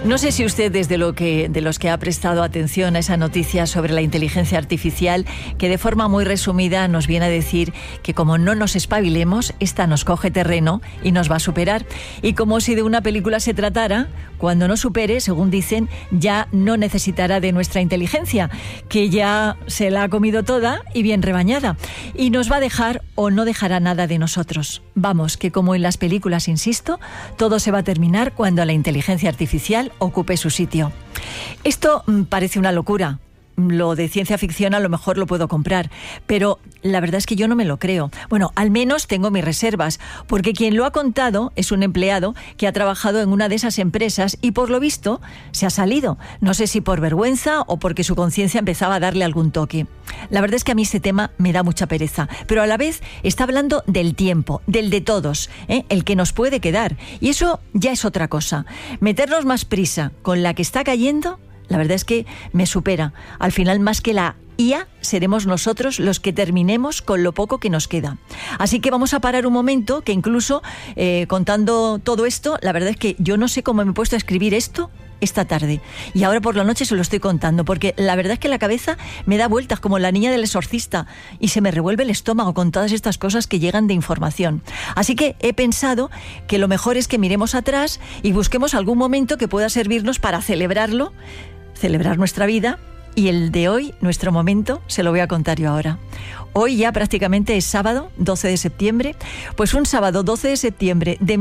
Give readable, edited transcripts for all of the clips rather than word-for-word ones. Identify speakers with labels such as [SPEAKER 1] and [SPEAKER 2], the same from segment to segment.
[SPEAKER 1] No sé si usted es de los que ha prestado atención a esa noticia sobre la inteligencia artificial, que de forma muy resumida nos viene a decir que como no nos espabilemos, esta nos coge terreno y nos va a superar. Y como si de una película se tratara, cuando nos supere, según dicen, ya no necesitará de nuestra inteligencia, que ya se la ha comido toda y bien rebañada. Y nos va a dejar o no dejará nada de nosotros. Vamos, que como en las películas, insisto, todo se va a terminar cuando la inteligencia artificial ocupe su sitio. Esto parece una locura. Lo de ciencia ficción a lo mejor lo puedo comprar, pero la verdad es que yo no me lo creo. Bueno, al menos tengo mis reservas, porque quien lo ha contado es un empleado que ha trabajado en una de esas empresas y por lo visto se ha salido. No sé si por vergüenza o porque su conciencia empezaba a darle algún toque. La verdad es que a mí este tema me da mucha pereza, pero a la vez está hablando del tiempo, del de todos, el que nos puede quedar. Y eso ya es otra cosa. Meternos más prisa con la que está cayendo, la verdad es que me supera. Al final, más que la IA, seremos nosotros los que terminemos con lo poco que nos queda. Así que vamos a parar un momento, que incluso contando todo esto, la verdad es que yo no sé cómo me he puesto a escribir esto esta tarde. Y ahora por la noche se lo estoy contando, porque la verdad es que la cabeza me da vueltas como la niña del exorcista y se me revuelve el estómago con todas estas cosas que llegan de información. Así que he pensado que lo mejor es que miremos atrás y busquemos algún momento que pueda servirnos para celebrarlo, celebrar nuestra vida, y el de hoy, nuestro momento, se lo voy a contar yo ahora. Hoy ya prácticamente es sábado, 12 de septiembre, pues un sábado 12 de septiembre de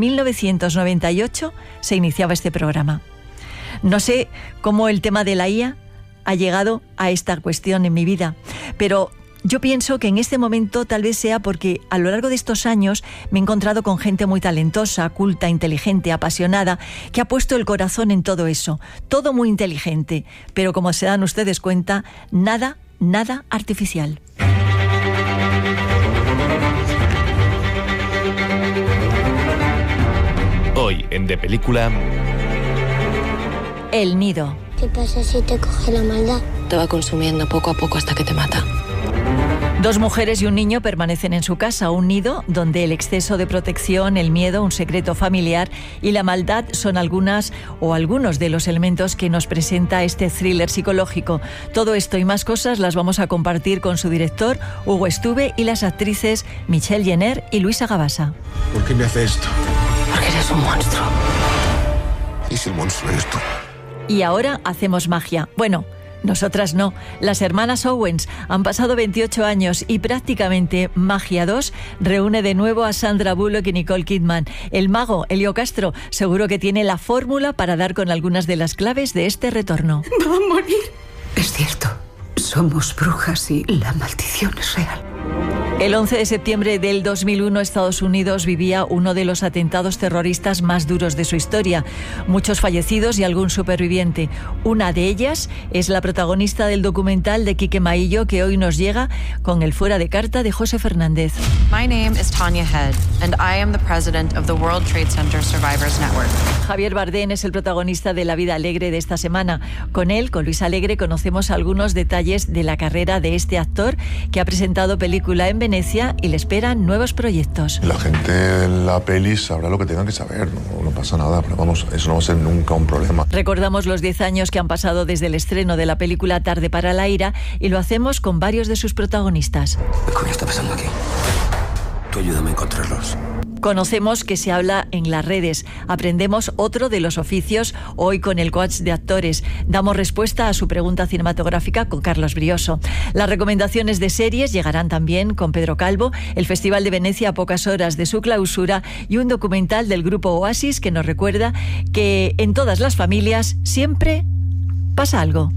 [SPEAKER 1] 1998 se iniciaba este programa. No sé cómo el tema de la IA ha llegado a esta cuestión en mi vida, pero yo pienso que en este momento tal vez sea porque a lo largo de estos años me he encontrado con gente muy talentosa, culta, inteligente, apasionada, que ha puesto el corazón en todo eso. Todo muy inteligente, pero como se dan ustedes cuenta, nada artificial.
[SPEAKER 2] Hoy en De Película...
[SPEAKER 1] El nido.
[SPEAKER 3] ¿Qué pasa si te coge la maldad?
[SPEAKER 4] Te va consumiendo poco a poco hasta que te mata.
[SPEAKER 1] Dos mujeres y un niño permanecen en su casa, un nido donde el exceso de protección, el miedo, un secreto familiar y la maldad son algunos de los elementos que nos presenta este thriller psicológico. Todo esto y más cosas las vamos a compartir con su director, Hugo Estuve, y las actrices Michelle Jenner y Luisa Gabasa.
[SPEAKER 5] ¿Por qué me hace esto?
[SPEAKER 4] Porque eres un monstruo.
[SPEAKER 5] ¿Y si el monstruo eres tú?
[SPEAKER 1] Y ahora hacemos magia. Bueno, nosotras no. Las hermanas Owens han pasado 28 años y prácticamente Magia 2 reúne de nuevo a Sandra Bullock y Nicole Kidman. El mago, Elio Castro, seguro que tiene la fórmula para dar con algunas de las claves de este retorno.
[SPEAKER 6] Va a morir. Es cierto, somos brujas y la maldición es real.
[SPEAKER 1] El 11 de septiembre del 2001, Estados Unidos vivía uno de los atentados terroristas más duros de su historia. Muchos fallecidos y algún superviviente. Una de ellas es la protagonista del documental de Quique Maillo, que hoy nos llega con el fuera de carta de José Fernández.
[SPEAKER 7] My name is Tanya Head, and I am the president of the World Trade Center Survivors Network.
[SPEAKER 1] Javier Bardem es el protagonista de La vida alegre de esta semana. Con él, con Luis Alegre, conocemos algunos detalles de la carrera de este actor que ha presentado película en Venecia y le esperan nuevos proyectos.
[SPEAKER 5] La gente en la peli sabrá lo que tengan que saber, no pasa nada, pero vamos, eso no va a ser nunca un problema.
[SPEAKER 1] Recordamos los 10 años que han pasado desde el estreno de la película Tarde para la ira y lo hacemos con varios de sus protagonistas.
[SPEAKER 8] ¿Qué coño está pasando aquí? Tú ayúdame a encontrarlos.
[SPEAKER 1] Conocemos que se habla en las redes, aprendemos otro de los oficios hoy con el coach de actores, damos respuesta a su pregunta cinematográfica con Carlos Brioso. Las recomendaciones de series llegarán también con Pedro Calvo, el Festival de Venecia a pocas horas de su clausura y un documental del grupo Oasis que nos recuerda que en todas las familias siempre pasa algo.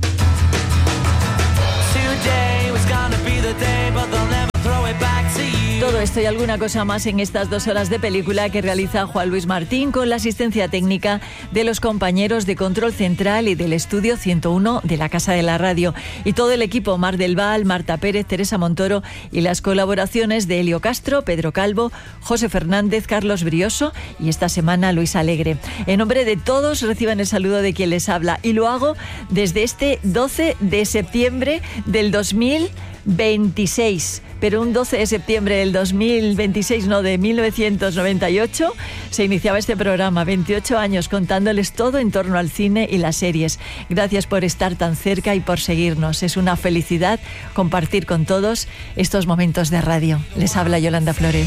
[SPEAKER 1] Todo esto y alguna cosa más en estas 2 horas de película que realiza Juan Luis Martín con la asistencia técnica de los compañeros de Control Central y del Estudio 101 de la Casa de la Radio y todo el equipo: Mar del Val, Marta Pérez, Teresa Montoro y las colaboraciones de Elio Castro, Pedro Calvo, José Fernández, Carlos Brioso y esta semana Luis Alegre. En nombre de todos reciban el saludo de quien les habla y lo hago desde este 12 de septiembre del 2000 26, pero un 12 de septiembre del 2026, no, de 1998, se iniciaba este programa, 28 años contándoles todo en torno al cine y las series. Gracias por estar tan cerca y por seguirnos. Es una felicidad compartir con todos estos momentos de radio. Les habla Yolanda Flores.